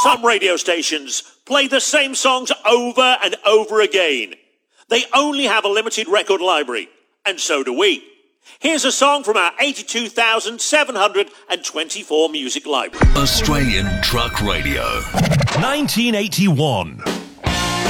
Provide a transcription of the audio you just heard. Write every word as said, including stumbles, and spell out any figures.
Some radio stations play the same songs over and over again. They only have a limited record library, and so do we. Here's a song from our eighty-two thousand seven hundred twenty-four music library. Australian Truck Radio. nineteen eighty-one.